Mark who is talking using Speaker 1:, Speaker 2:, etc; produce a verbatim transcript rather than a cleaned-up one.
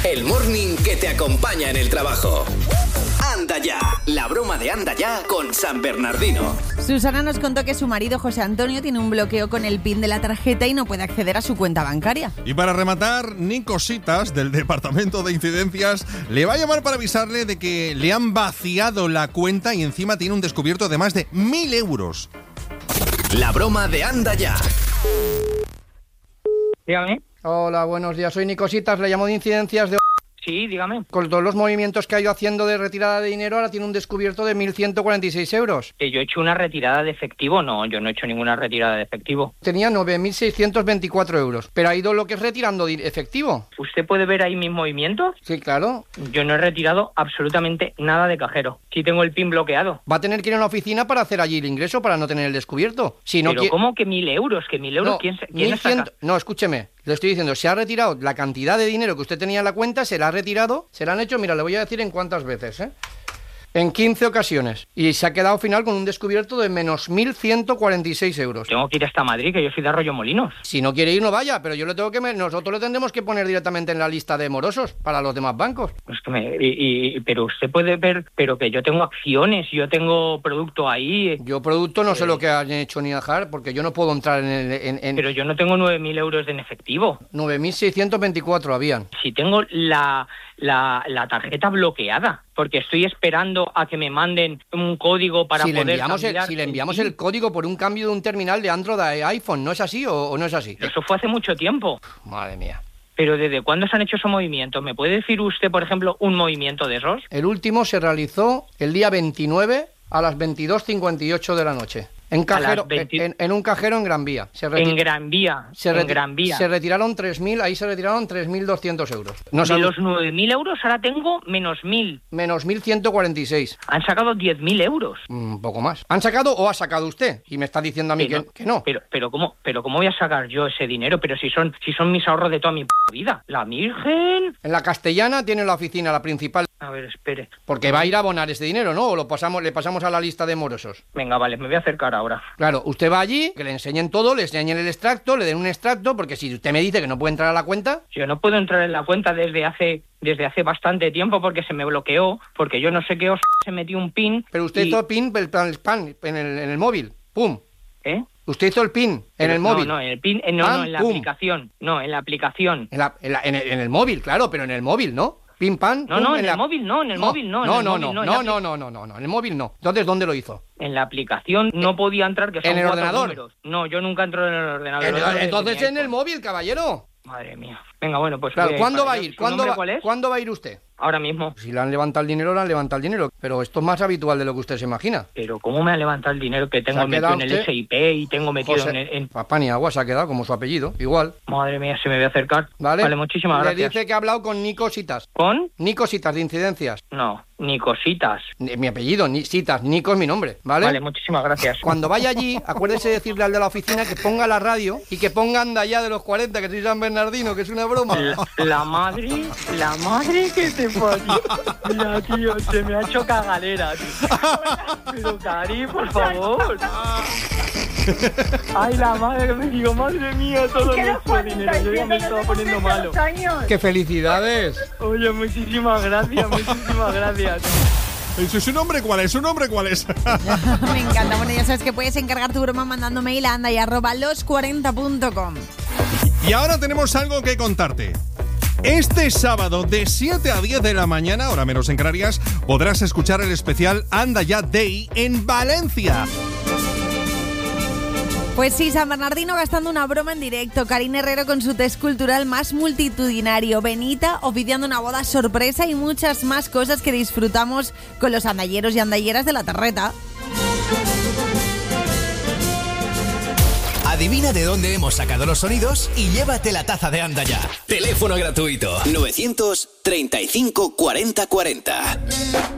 Speaker 1: el morning que te acompaña en el trabajo. Anda Ya, la broma de Anda Ya con San Bernardino.
Speaker 2: Susana nos contó que su marido José Antonio tiene un bloqueo con el PIN de la tarjeta y no puede acceder a su cuenta bancaria.
Speaker 3: Y para rematar, Nicositas, del Departamento de Incidencias, le va a llamar para avisarle de que le han vaciado la cuenta y encima tiene un descubierto de más de mil euros.
Speaker 1: La broma de Anda Ya.
Speaker 4: Dígame.
Speaker 5: Hola, buenos días. Soy Nicositas, le llamo de Incidencias de...
Speaker 4: Sí, dígame.
Speaker 5: Con todos los movimientos que ha ido haciendo de retirada de dinero, ahora tiene un descubierto de mil ciento cuarenta y seis euros.
Speaker 4: ¿Que yo he hecho una retirada de efectivo? No, yo no he hecho ninguna retirada de efectivo.
Speaker 5: Tenía nueve mil seiscientos veinticuatro euros, pero ha ido lo que es retirando de efectivo.
Speaker 4: ¿Usted puede ver ahí mis movimientos?
Speaker 5: Sí, claro.
Speaker 4: Yo no he retirado absolutamente nada de cajero. Sí tengo el PIN bloqueado.
Speaker 5: Va a tener que ir a una oficina para hacer allí el ingreso, para no tener el descubierto. Si no
Speaker 4: ¿Pero
Speaker 5: qui-
Speaker 4: cómo que mil euros? ¿Que mil euros?
Speaker 5: No,
Speaker 4: ¿Quién, quién
Speaker 5: mil cien...
Speaker 4: saca?
Speaker 5: No, escúcheme. Le estoy diciendo, se ha retirado la cantidad de dinero que usted tenía en la cuenta, se la ha retirado, se la han hecho, mira, le voy a decir en cuántas veces, ¿eh? En quince ocasiones. Y se ha quedado al final con un descubierto de menos mil ciento cuarenta y seis euros.
Speaker 4: Tengo que ir hasta Madrid, que yo soy de Arroyo Molinos.
Speaker 5: Si no quiere ir, no vaya, pero yo le tengo que... Me... Nosotros le tendremos que poner directamente en la lista de morosos para los demás bancos.
Speaker 4: Pues que me... y, y, pero usted puede ver, pero que yo tengo acciones, yo tengo producto ahí.
Speaker 5: Yo producto no
Speaker 4: eh...
Speaker 5: sé lo que han hecho ni dejar, porque yo no puedo entrar en... el, en, en...
Speaker 4: Pero yo no tengo nueve mil euros en efectivo.
Speaker 5: nueve mil seiscientos veinticuatro habían.
Speaker 4: Si tengo la, la, la tarjeta bloqueada, porque estoy esperando a que me manden un código para
Speaker 5: si
Speaker 4: poder
Speaker 5: le enviamos
Speaker 4: cambiar
Speaker 5: el, Si le
Speaker 4: el
Speaker 5: enviamos
Speaker 4: PIN.
Speaker 5: el código por un cambio de un terminal de Android a iPhone, ¿no es así o, o no es así?
Speaker 4: Eso fue hace mucho tiempo.
Speaker 5: Madre mía.
Speaker 4: Pero ¿desde cuándo se han hecho esos movimientos? ¿Me puede decir usted, por ejemplo, un movimiento de esos?
Speaker 5: El último se realizó el día veintinueve a las veintidós cincuenta y ocho de la noche. En, cajero, veinte... en, en un cajero en Gran Vía. Se
Speaker 4: reti... En Gran Vía.
Speaker 5: Se,
Speaker 4: reti...
Speaker 5: en
Speaker 4: Gran Vía.
Speaker 5: Se retiraron tres mil, ahí se retiraron tres mil doscientos euros.
Speaker 4: No de sab... los nueve mil euros ahora tengo menos mil.
Speaker 5: Menos mil ciento cuarenta y seis.
Speaker 4: Han sacado diez mil euros.
Speaker 5: Un mm, poco más. ¿Han sacado o ha sacado usted? Y me está diciendo a mí
Speaker 4: pero,
Speaker 5: que, que no.
Speaker 4: Pero, pero, ¿cómo, pero ¿cómo voy a sacar yo ese dinero? Pero si son, si son mis ahorros de toda mi p vida. La Virgen.
Speaker 5: En la Castellana tiene la oficina, la principal.
Speaker 4: A ver, espere.
Speaker 5: Porque va a ir a abonar ese dinero, ¿no? O lo pasamos, le pasamos a la lista de morosos.
Speaker 4: Venga, vale, me voy a acercar ahora.
Speaker 5: Claro, usted va allí, que le enseñen todo, le enseñen el extracto, le den un extracto, porque si usted me dice que no puede entrar a la cuenta...
Speaker 4: Yo no puedo entrar en la cuenta desde hace desde hace bastante tiempo porque se me bloqueó, porque yo no sé qué os se metió un PIN...
Speaker 5: Pero usted
Speaker 4: y...
Speaker 5: hizo el PIN, el PAN, en el, en el móvil, ¡pum!
Speaker 4: ¿Eh?
Speaker 5: Usted hizo el PIN
Speaker 4: Pero
Speaker 5: en el móvil.
Speaker 4: No, no, en el PIN, eh, no,
Speaker 5: PAN,
Speaker 4: no, en la
Speaker 5: pum.
Speaker 4: aplicación. No, en la aplicación.
Speaker 5: En, la, en, la, en, el, en el móvil, claro, pero en el móvil, ¿no? Pin, pan,
Speaker 4: no,
Speaker 5: pum,
Speaker 4: no, en,
Speaker 5: en
Speaker 4: el
Speaker 5: la...
Speaker 4: móvil no, en el
Speaker 5: no,
Speaker 4: móvil no.
Speaker 5: No,
Speaker 4: en
Speaker 5: no,
Speaker 3: el
Speaker 5: no,
Speaker 3: móvil,
Speaker 5: no, no, no, no, no, no, no, en el móvil no. Entonces, ¿dónde lo hizo?
Speaker 4: En la aplicación no podía entrar, que son
Speaker 5: ¿En el
Speaker 4: cuatro
Speaker 5: ordenador?
Speaker 4: números. No, yo nunca entro en el ordenador.
Speaker 5: En,
Speaker 4: el
Speaker 5: entonces en el móvil, caballero.
Speaker 4: Madre mía. Venga, bueno, pues...
Speaker 5: Claro,
Speaker 4: eh,
Speaker 5: ¿cuándo va a
Speaker 4: ello.
Speaker 5: ir?
Speaker 4: ¿Su
Speaker 5: ¿Cuándo
Speaker 4: nombre
Speaker 5: va,
Speaker 4: cuál es?
Speaker 5: ¿Cuándo va a ir usted?
Speaker 4: Ahora mismo.
Speaker 5: Si le han levantado el dinero, le han levantado el dinero. Pero esto es más habitual de lo que usted se imagina.
Speaker 4: Pero ¿cómo me ha levantado el dinero que tengo
Speaker 5: ¿Se ha
Speaker 4: metido en el
Speaker 5: quedado
Speaker 4: S I P y tengo metido
Speaker 5: José,
Speaker 4: en, el, en...
Speaker 5: Papá ni agua se ha quedado, como su apellido, igual.
Speaker 4: Madre mía, se me voy a acercar.
Speaker 5: Vale,
Speaker 4: Vale, muchísimas
Speaker 5: le
Speaker 4: gracias.
Speaker 5: dice que ha hablado con Nico Sitas.
Speaker 4: ¿Con?
Speaker 5: Nico Sitas, de Incidencias.
Speaker 4: No, ni cositas.
Speaker 5: Ni- Mi apellido, ni Sitas, Nico es mi nombre, ¿vale?
Speaker 4: Vale, muchísimas gracias.
Speaker 5: Cuando vaya allí, acuérdese de decirle al de la oficina que ponga la radio y que ponga Anda Ya de los cuarenta, que soy San Bernardino, que es una broma.
Speaker 4: La, la madre, la madre que te parió. Mira, tío, se me ha hecho cagalera, tío. Pero, Cari, por favor. Ay, la madre, me digo, madre mía, todo nuestro dinero. Yo ya me estaba poniendo malo.
Speaker 5: ¡Qué felicidades!
Speaker 4: Oye, muchísimas gracias, muchísimas gracias.
Speaker 3: ¿Su nombre cuál es? ¿Su nombre cuál es?
Speaker 2: Me encanta. Bueno, ya sabes que puedes encargar tu broma mandando mail a anda y arroba los cuarenta punto com.
Speaker 3: Y ahora tenemos algo que contarte. Este sábado de siete a diez de la mañana, hora menos en Canarias, podrás escuchar el especial Anda Ya Day en Valencia.
Speaker 2: Pues sí, San Bernardino gastando una broma en directo, Karina Herrero con su test cultural más multitudinario, Benita oficiando una boda sorpresa y muchas más cosas que disfrutamos con los andalleros y andalleras de la terreta.
Speaker 1: Adivina de dónde hemos sacado los sonidos y llévate la taza de Anda Ya. Teléfono gratuito nueve treinta y cinco cuarenta cuarenta.